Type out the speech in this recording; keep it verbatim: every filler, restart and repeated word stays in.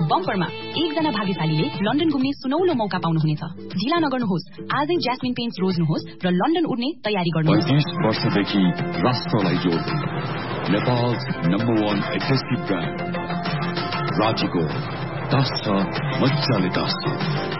बम्परमा एकजना भाग्यशालीले लन्डन घुम्ने सुनौलो मौका पाउनुहुनेछ। ढिला नगर्नुहोस्, आजै ज्यास्मिन पेन्ट्स रोज्नुहोस् र लन्डन उड्ने तयारी गर्नुहोस्। पैंतीस वर्षदेखि राष्ट्रलाई जोड्दै नेपाल नम्बर वान एथेसिभ ब्रान्ड राजीको दास छ, मजाले दास छ।